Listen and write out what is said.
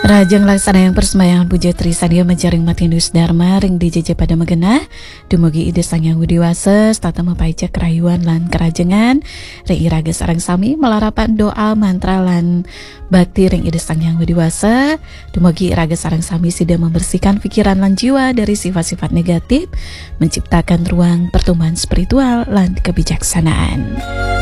Rajang laksana yang persembayangan puja Trisadia menjaring matindus dharma ring dijeje pada megena dumugi ide sang yang widiwasa tata mempaica kerayuan lan kerajengan ring iraga sarang sami melarapan doa mantra lan bakti ring ide sang yang widiwasa dumugi iraga sarang sami sida membersihkan pikiran lan jiwa dari sifat-sifat negatif, menciptakan ruang pertumbuhan spiritual lan kebijaksanaan.